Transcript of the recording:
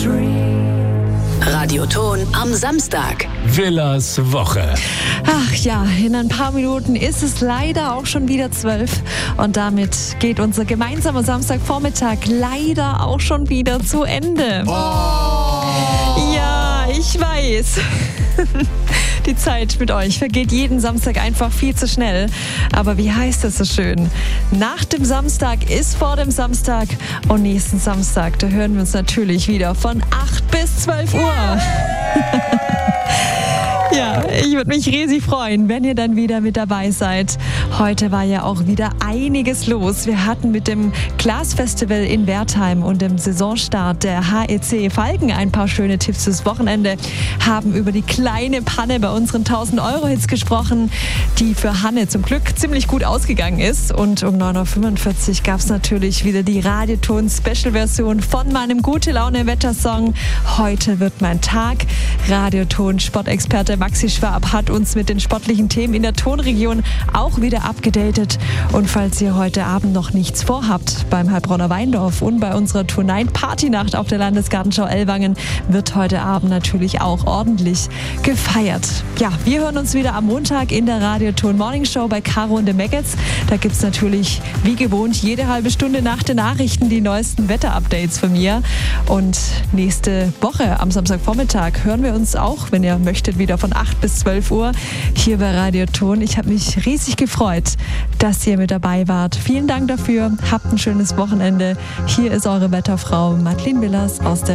Radioton am Samstag. Villas Woche. Ach ja, in ein paar Minuten ist es leider auch schon wieder 12 und damit geht unser gemeinsamer Samstagvormittag leider auch schon wieder zu Ende. Ja, ich weiß. Die Zeit mit euch vergeht jeden Samstag einfach viel zu schnell. Aber wie heißt es so schön? Nach dem Samstag ist vor dem Samstag. Und nächsten Samstag, da hören wir uns natürlich wieder von 8 bis 12 Uhr. Ja, ich würde mich riesig freuen, wenn ihr dann wieder mit dabei seid. Heute war ja auch wieder einiges los. Wir hatten mit dem Glasfestival in Wertheim und dem Saisonstart der HEC Falken ein paar schöne Tipps fürs Wochenende, haben über die kleine Panne bei unseren 1000-Euro-Hits gesprochen, die für Hanne zum Glück ziemlich gut ausgegangen ist. Und um 9.45 Uhr gab es natürlich wieder die Radioton-Special-Version von meinem Gute-Laune-Wettersong. Heute wird mein Tag. Radioton-Sportexperte Maxi Schwab hat uns mit den sportlichen Themen in der Tonregion auch wieder abgedatet. Und falls ihr heute Abend noch nichts vorhabt, beim Heilbronner Weindorf und bei unserer Tour-9-Partynacht auf der Landesgartenschau Ellwangen wird heute Abend natürlich auch ordentlich gefeiert. Ja, wir hören uns wieder am Montag in der Radioton Morning Show bei Caro und the Maggots. Da gibt es natürlich wie gewohnt jede halbe Stunde nach den Nachrichten die neuesten Wetterupdates von mir. Und nächste Woche am Samstagvormittag hören wir uns auch, wenn ihr möchtet, wieder von 8 bis 12 Uhr hier bei Radioton. Ich habe mich riesig gefreut, dass ihr mit dabei wart. Vielen Dank dafür. Habt ein schönes Wochenende. Hier ist eure Wetterfrau Madeleine Willers aus der